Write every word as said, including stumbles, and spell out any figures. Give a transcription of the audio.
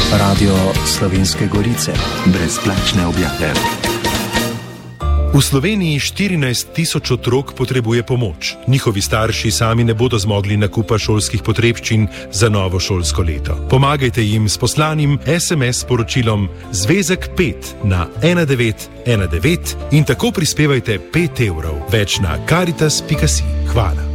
Radio Slovenske Gorice. Brezplačne objave. V Sloveniji štirinajst tisoč otrok potrebuje pomoč. Njihovi starši sami ne bodo zmogli nakupa šolskih potrebščin za novo šolsko leto. Pomagajte jim s poslanim es em es sporočilom Zvezek pet na ena devet ena devet in tako prispevajte pet evrov. Več na karitas pika si. Hvala.